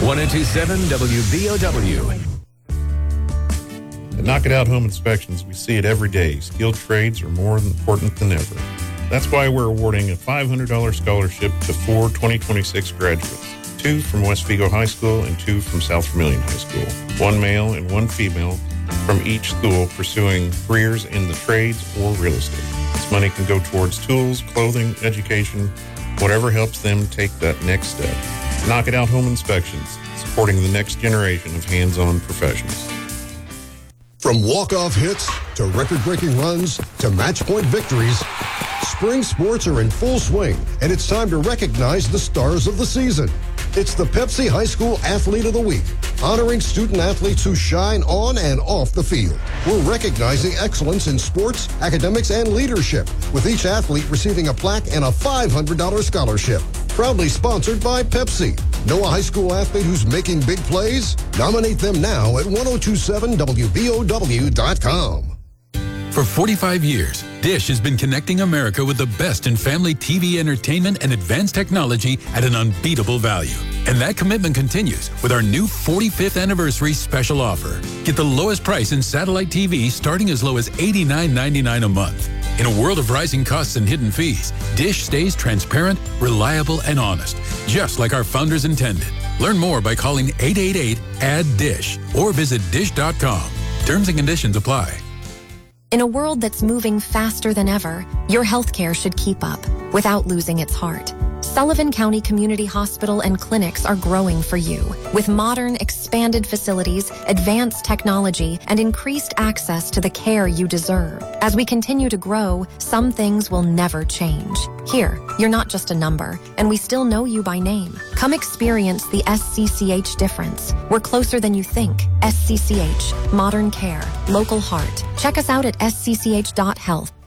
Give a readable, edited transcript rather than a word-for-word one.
1027 WBOW. At Knock It Out Home Inspections, we see it every day. Skilled trades are more important than ever. That's why we're awarding a $500 scholarship to 4 2026 graduates, 2 from West Vigo High School and 2 from South Vermilion High School, 1 male and 1 female from each school pursuing careers in the trades or real estate. This money can go towards tools, clothing, education, whatever helps them take that next step. Knock It Out Home Inspections, supporting the next generation of hands-on professionals. From walk-off hits to record-breaking runs to match-point victories, spring sports are in full swing, and it's time to recognize the stars of the season. It's the Pepsi High School Athlete of the Week, honoring student athletes who shine on and off the field. We're recognizing excellence in sports, academics, and leadership, with each athlete receiving a plaque and a $500 scholarship. Proudly sponsored by Pepsi. Know a high school athlete who's making big plays? Nominate them now at 1027WBOW.com. For 45 years, Dish has been connecting America with the best in family TV entertainment and advanced technology at an unbeatable value. And that commitment continues with our new 45th anniversary special offer. Get the lowest price in satellite TV starting as low as $89.99 a month. In a world of rising costs and hidden fees, Dish stays transparent, reliable, and honest, just like our founders intended. Learn more by calling 888-ADD-DISH or visit dish.com. Terms and conditions apply. In a world that's moving faster than ever, your healthcare should keep up without losing its heart. Sullivan County Community Hospital and clinics are growing for you with modern, expanded facilities, advanced technology, and increased access to the care you deserve. As we continue to grow, some things will never change. Here, you're not just a number, and we still know you by name. Come experience the SCCH difference. We're closer than you think. SCCH, modern care, local heart. Check us out at scch.health.